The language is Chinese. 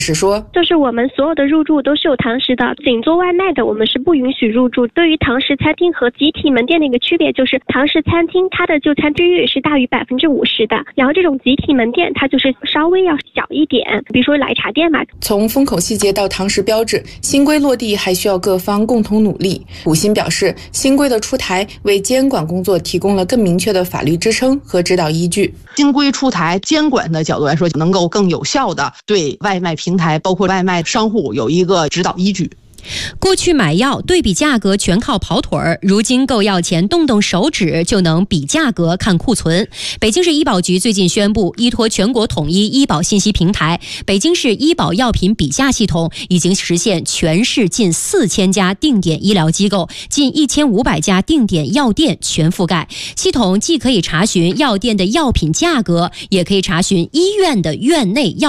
是说， 就是我们所有的入驻都是有堂食的，仅做外卖的我们是不允许入驻。对于堂食餐厅和集体门店的一个区别就是，堂食餐厅它的就餐区域是大于50%的，然后这种集体门店它就是稍微要小一点，比如说奶茶店嘛。 从风口细节到堂食标志，新规落地还需要各方共同努力。武鑫表示，新规的出台为监管工作提供了更明确的法律支撑和指导依据。 新规出台，监管的角度来说，能够更有效的对外卖平台包括外卖商户有一个指导依据。 过去买药对比价格全靠跑腿儿，如今购药前动动手指就能比价格看库存。北京市医保局最近宣布，依托全国统一医保信息平台，北京市医保药品比价系统已经实现全市近4000家定点医疗机构、近1500家定点药店全覆盖。系统既可以查询药店的药品价格，也可以查询医院的院内药